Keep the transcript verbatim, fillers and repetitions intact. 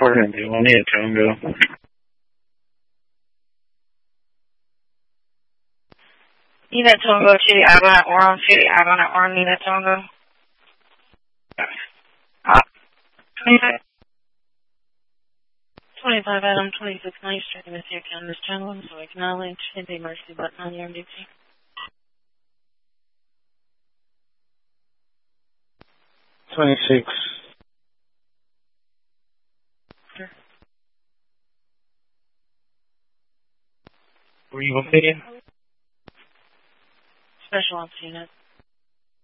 four Indy, one eight Tango. Nina Tango, Chili Avon at Orem, Chili Avon at Orem, Nina Tango. Uh, twenty-five, twenty-five Adam, twenty-six ninth Street, Monsieur Candace Channel, so acknowledge and be mercy button on your M D T. twenty-six. Sure. Were you located? Special Ops Unit.